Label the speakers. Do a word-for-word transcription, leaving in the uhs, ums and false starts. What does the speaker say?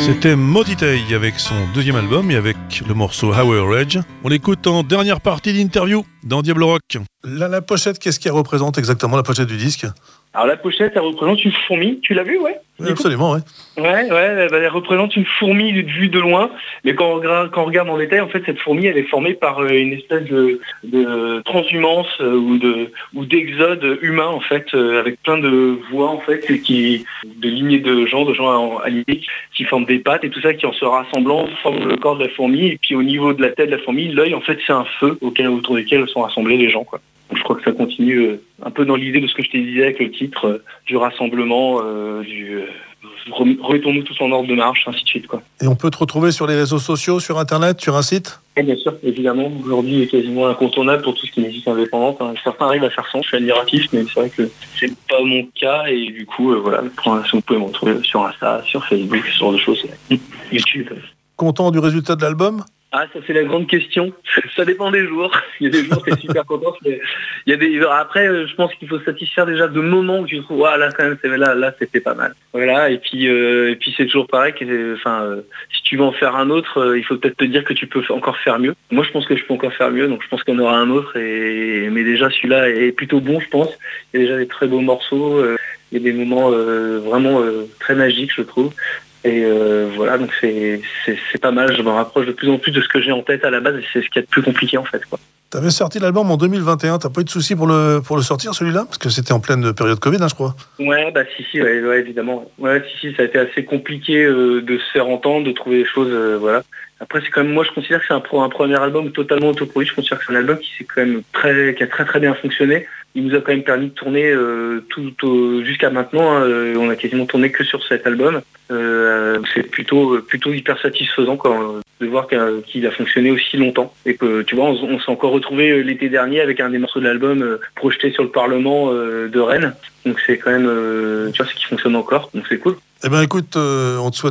Speaker 1: C'était Motitei avec son deuxième album et avec le morceau Our Rage. On l'écoute en dernière partie d'interview dans Diablo Rock. La, la pochette, qu'est-ce qu'elle représente exactement, la pochette du disque ?
Speaker 2: Alors la pochette, elle représente une fourmi. Tu l'as vue, ouais ?
Speaker 1: Oui, absolument, ouais.
Speaker 2: Ouais, ouais, elle, elle représente une fourmi vue de loin. Mais quand on, regarde, quand on regarde en détail, en fait, cette fourmi, elle est formée par une espèce de, de transhumance euh, ou de ou d'exode humain, en fait, euh, avec plein de voix, en fait, qui de lignées de gens, de gens alignés, qui forment des pattes et tout ça, qui en se rassemblant forment le corps de la fourmi. Et puis au niveau de la tête de la fourmi, l'œil, en fait, c'est un feu auquel, autour duquel sont rassemblés les gens, quoi. Donc, je crois que ça continue euh, un peu dans l'idée de ce que je t'ai dit avec le titre euh, du rassemblement, euh, du euh, remettons-nous tous en ordre de marche, ainsi de suite, quoi.
Speaker 1: Et on peut te retrouver sur les réseaux sociaux, sur Internet, sur un site ?
Speaker 2: Et bien sûr, évidemment, aujourd'hui il est quasiment incontournable pour tout ce qui est musique indépendante. Hein. Certains arrivent à faire sans, je suis admiratif, mais c'est vrai que c'est pas mon cas et du coup, euh, voilà, vous pouvez me retrouver sur Insta, sur Facebook, ce genre de choses, YouTube.
Speaker 1: Content du résultat de l'album ?
Speaker 2: Ah, ça c'est la grande question. Ça dépend des jours. Il y a des jours t'es super content. Mais il y a des après, je pense qu'il faut se satisfaire déjà de moments où tu trouves, ah là quand même, c'est là, là c'était pas mal. Voilà. Et puis, euh, et puis c'est toujours pareil. Que, enfin, euh, si tu veux en faire un autre, euh, il faut peut-être te dire que tu peux encore faire mieux. Moi, je pense que je peux encore faire mieux. Donc, je pense qu'on aura un autre. Et mais déjà, celui-là est plutôt bon, je pense. Il y a déjà des très beaux morceaux. Euh, il y a des moments euh, vraiment euh, très magiques, je trouve. Et euh, voilà, donc c'est, c'est, c'est pas mal, je me rapproche de plus en plus de ce que j'ai en tête à la base et c'est ce qui est le plus compliqué en fait, quoi.
Speaker 1: T'avais sorti l'album en deux mille vingt et un, t'as pas eu de soucis pour le, pour le sortir celui-là ? Parce que c'était en pleine période Covid, hein, je crois.
Speaker 2: Ouais, bah si, si, ouais, ouais, évidemment. Ouais, si, si, ça a été assez compliqué euh, de se faire entendre, de trouver des choses, euh, voilà. Après, c'est quand même, moi je considère que c'est un, un premier album totalement autoproduit, je considère que c'est un album qui, s'est quand même très, qui a très très bien fonctionné. Il nous a quand même permis de tourner euh, tout au, jusqu'à maintenant. Hein, euh, on a quasiment tourné que sur cet album. Euh, c'est plutôt plutôt hyper satisfaisant quoi, de voir qu'il a fonctionné aussi longtemps. Et que tu vois, on, on s'est encore retrouvé l'été dernier avec un des morceaux de l'album euh, projeté sur le Parlement euh, de Rennes. Donc c'est quand même, euh, tu vois, c'est qui fonctionne encore. Donc c'est cool.
Speaker 1: Eh ben écoute, euh, on te souhaite